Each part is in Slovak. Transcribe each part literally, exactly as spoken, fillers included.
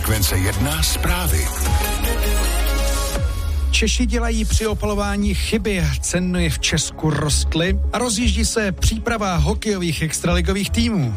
Frekvence jedna zprávy. Češi dělají při opalování chyby, ceny v Česku rostly a rozjíždí se příprava hokejových extraligových týmů.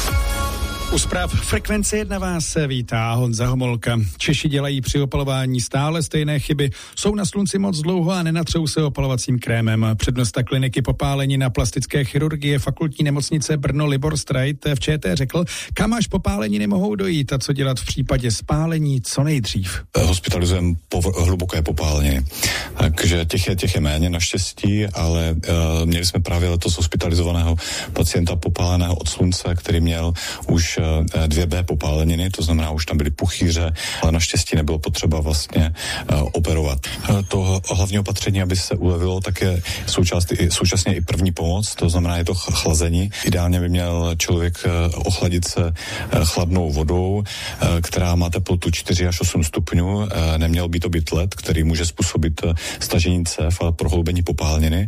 U zpráv Frekvence jedna vás vítá Honza Homolka. Češi dělají při opalování stále stejné chyby, jsou na slunci moc dlouho a nenatřou se opalovacím krémem. Přednosta kliniky popálení na plastické chirurgie fakultní nemocnice Brno Libor Strajt v ČT řekl, kam až popálení nemohou dojít a co dělat v případě spálení co nejdřív. Hospitalizujeme povr- hluboké popálení, takže těch je, těch je méně naštěstí, ale uh, měli jsme právě letos hospitalizovaného pacienta popáleného od slunce, který měl už dvě bé popáleniny, to znamená, už tam byly puchýře, ale naštěstí nebylo potřeba vlastně uh, operovat. Uh, to hlavní opatření, aby se ulevilo, tak je součást, i, současně i první pomoc, to znamená, je to chlazení. Ideálně by měl člověk uh, ochladit se uh, chladnou vodou, uh, která má teplotu čtyři až osm stupňů. Uh, neměl by to být led, který může způsobit uh, stažení cév a prohloubení popáleniny.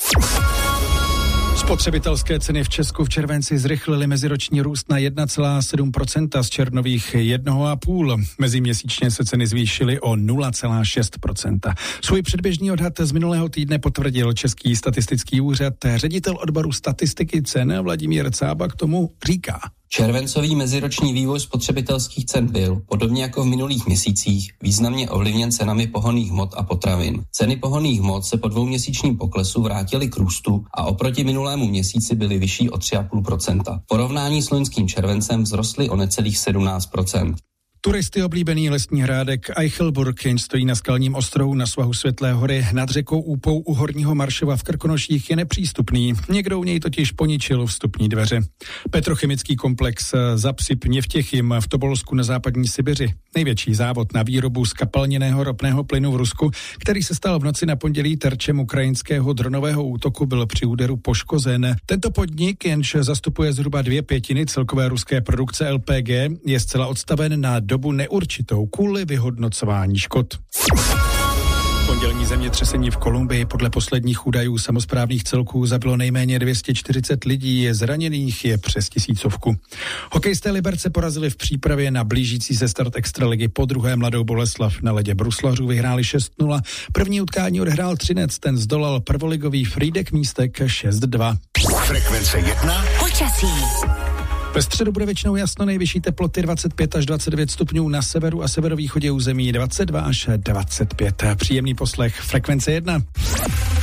Spotřebitelské ceny v Česku v červenci zrychlily meziroční růst na jedna celá sedm procenta z červnových jedna celá pět. Meziměsíčně se ceny zvýšily o nula celá šest procenta. Svůj předběžný odhad z minulého týdne potvrdil Český statistický úřad. Ředitel odboru statistiky cen Vladimír Cába k tomu říká. Červencový meziroční vývoj spotřebitelských cen byl, podobně jako v minulých měsících, významně ovlivněn cenami pohonných hmot a potravin. Ceny pohonných hmot se po dvouměsíčním poklesu vrátily k růstu a oproti minulému měsíci byly vyšší o tři celá pět procenta. V porovnání s loňským červencem vzrostly o necelých sedmnáct procent. Turisty oblíbený lesní hrádek Eichelburg, jenž stojí na skalním ostrohu na svahu Světlé hory nad řekou Úpou u Horního Maršova v Krkonoších, je nepřístupný. Někdo u něj totiž poničil vstupní dveře. Petrochemický komplex Zapsyp Něvtěchym v Tobolsku na západní Sibiři, největší závod na výrobu skapalněného ropného plynu v Rusku, který se stal v noci na pondělí terčem ukrajinského dronového útoku, byl při úderu poškozen. Tento podnik, jenž zastupuje zhruba dvě pětiny celkové ruské produkce L P G, je zcela odstaven na dobu neurčitou kvůli vyhodnocování škod. Pondělní zemětřesení v Kolumbii podle posledních údajů samosprávných celků zabilo nejméně dvě stě čtyřicet lidí, zraněných je přes tisícovku. Hokejisté Liberce porazili v přípravě na blížící se start extraligy po druhé Mladou Boleslav. Na ledě Bruslařů vyhráli šest nula. První utkání odehrál Třinec, ten zdolal prvoligový Frýdek Místek šest dva. Frekvence jedna. Počasí. Ve středu bude většinou jasno, nejvyšší teploty dvacet pět až dvacet devět stupňů, na severu a severovýchodě území dvacet dva až dvacet pět. Příjemný poslech Frekvence jedna.